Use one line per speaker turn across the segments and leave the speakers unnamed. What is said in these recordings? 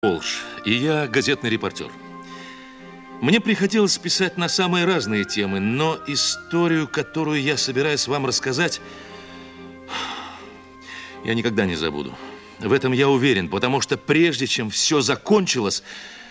Волж, и я газетный репортер. Мне приходилось писать на самые разные темы, но историю, которую я собираюсь вам рассказать, я никогда не забуду. В этом я уверен, потому что прежде чем все закончилось,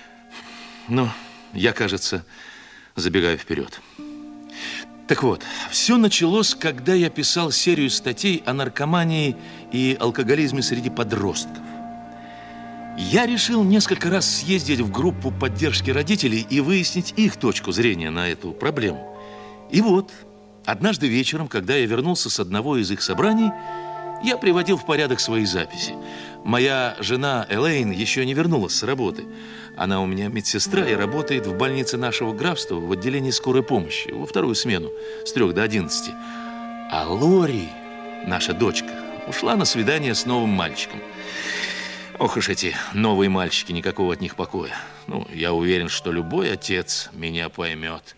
я, кажется, забегаю вперед. Так вот, все началось, когда я писал серию статей о наркомании и алкоголизме среди подростков. Я решил несколько раз съездить в группу поддержки родителей и выяснить их точку зрения на эту проблему. И вот, однажды вечером, когда я вернулся с одного из их собраний, я приводил в порядок свои записи. Моя жена Элейн еще не вернулась с работы. Она у меня медсестра и работает в больнице нашего графства в отделении скорой помощи во вторую смену с 3 до 11. А Лори, наша дочка, ушла на свидание с новым мальчиком. Ох уж эти новые мальчики, никакого от них покоя. Я уверен, что любой отец меня поймет.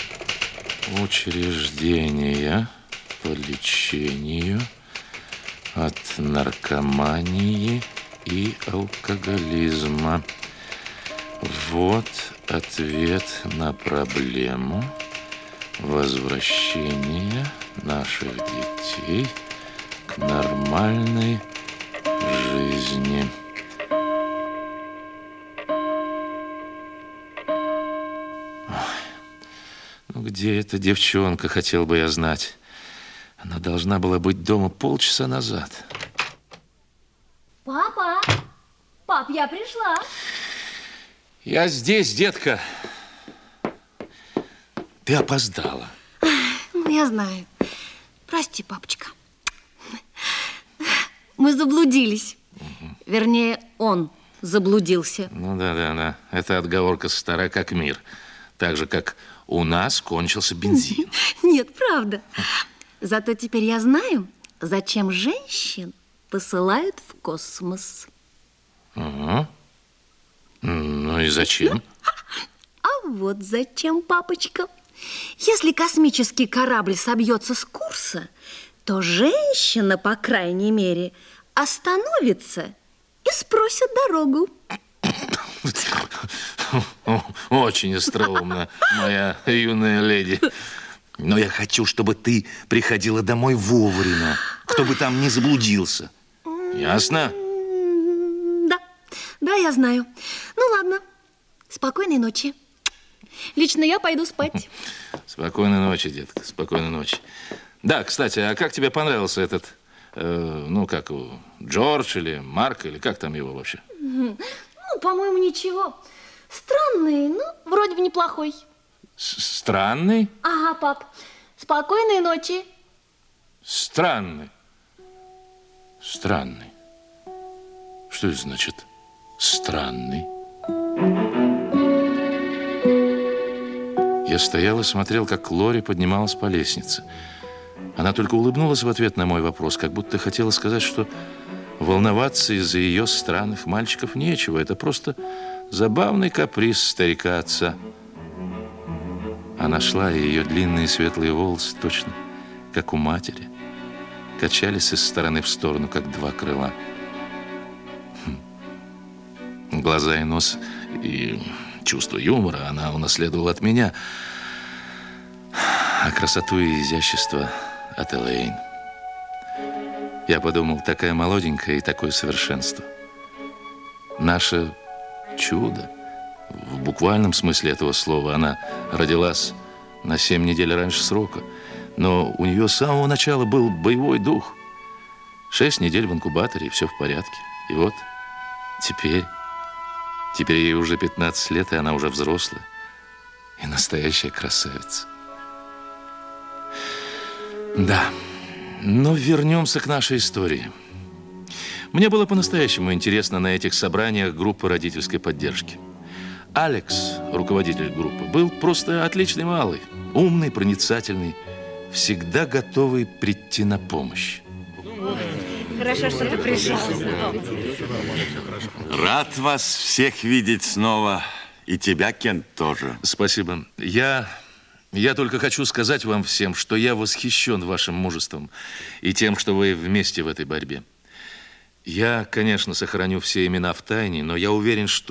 Учреждение по лечению от наркомании и алкоголизма. Вот ответ на проблему возвращения наших детей к нормальной жизни. Где эта девчонка, хотел бы я знать. Она должна была быть дома полчаса назад.
Папа! Пап, я пришла.
Я здесь, детка. Ты опоздала.
Я знаю. Прости, папочка. Мы заблудились. Вернее, он заблудился.
Да. Это отговорка стара как мир. Так же, как у нас кончился бензин.
Нет, правда. Зато теперь я знаю, зачем женщин посылают в космос.
Ага. Ну и зачем?
А вот зачем, папочка. Если космический корабль собьется с курса, то женщина, по крайней мере, остановится и спросит дорогу.
Очень остроумно, моя юная леди. Но я хочу, чтобы ты приходила домой вовремя, кто бы там ни заблудился. Ясно?
Да, я знаю. Ну, ладно. Спокойной ночи. Лично я пойду спать.
Спокойной ночи, детка, спокойной ночи. Да, кстати, а как тебе понравился этот, как его, Джордж или Марк, или как там его вообще?
По-моему, ничего. Странный, вроде бы неплохой.
Странный?
Ага, пап. Спокойной ночи.
Странный. Странный. Что это значит? Странный. Я стоял и смотрел, как Лори поднималась по лестнице. Она только улыбнулась в ответ на мой вопрос, как будто хотела сказать, что волноваться из-за ее странных мальчиков нечего. Это просто забавный каприз старика-отца. Она шла, и ее длинные светлые волосы, точно как у матери, качались из стороны в сторону, как два крыла. Глаза и нос, и чувство юмора она унаследовала от меня, а красоту и изящество от Элейн. Я подумал, такая молоденькая и такое совершенство. Наше чудо, в буквальном смысле этого слова, она родилась на 7 недель раньше срока, но у нее с самого начала был боевой дух. 6 недель в инкубаторе, и все в порядке. И вот теперь ей уже 15 лет, и она уже взрослая и настоящая красавица. Да. Но вернемся к нашей истории. Мне было по-настоящему интересно на этих собраниях группы родительской поддержки. Алекс, руководитель группы, был просто отличный малый, умный, проницательный, всегда готовый прийти на помощь.
Хорошо, что ты пришел.
Рад вас всех видеть снова. И тебя, Кент, тоже.
Спасибо. Я только хочу сказать вам всем, что я восхищен вашим мужеством и тем, что вы вместе в этой борьбе. Я, конечно, сохраню все имена в тайне, но я уверен, что